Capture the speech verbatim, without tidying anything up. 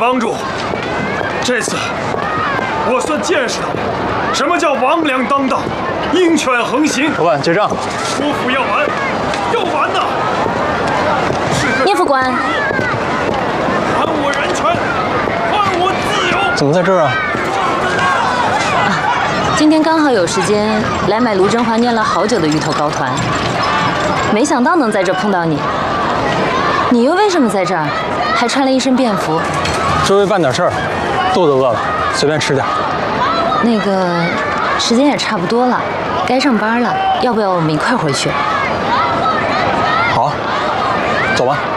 帮助，这次我算见识到了什么叫王良当道，鹰犬横行。 老板结账。 出府要完，要完呐！ 聂副官， 还我人权，还我自由。 怎么在这儿啊？ 啊，今天刚好有时间来买卢甄嬛念了好久的芋头糕团，没想到能在这碰到你。你又为什么在这儿？还穿了一身便服？ 周围办点事儿，肚子饿了，随便吃点。 那个，时间也差不多了，该上班了，要不要我们一块回去？ 好，走吧。